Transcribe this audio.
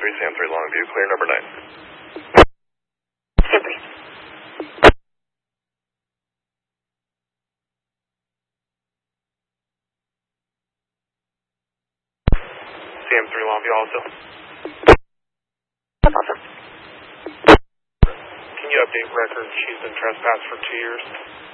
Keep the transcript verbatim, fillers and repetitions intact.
three, Sam three Longview, clear number nine. Sam three. Sam three Longview also. That's awesome. Can you update record? She's been trespassed for two years.